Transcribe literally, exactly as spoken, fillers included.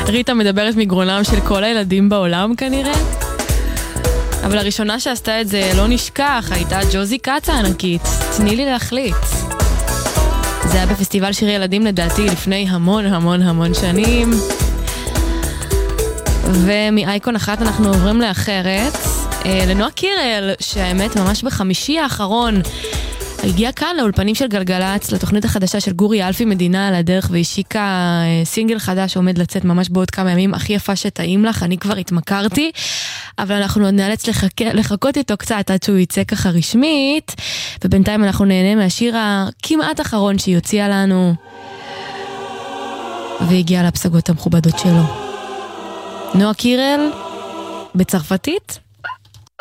ריטה מדברת מגרונם של כל הילדים בעולם כנראה. אבל הראשונה שעשתה את זה, לא נשכח, הייתה ג'וזי קאט הענקית. תני לי להחליט. זה היה בפסטיבל שירי ילדים לדעתי לפני המון המון המון שנים. ומאייקון אחת אנחנו עוברים לאחרת, לנועה קירל, שהאמת ממש בחמישי האחרון הגיעה כאן לאולפנים של גלגלץ, לתוכנית החדשה של גורי אלפי מדינה על הדרך, והשיקה סינגל חדש שעומד לצאת ממש בעוד כמה ימים, הכי יפה שטעים לך, אני כבר התמכרתי, אבל אנחנו עוד נאלץ לחכ... לחכות איתו קצת עד שהוא יצא ככה רשמית, ובינתיים אנחנו נהנה מהשיר הכמעט אחרון שהיא הוציאה לנו, והגיעה לפסגות המכובדות שלו. נועה קירל, בצרפתית,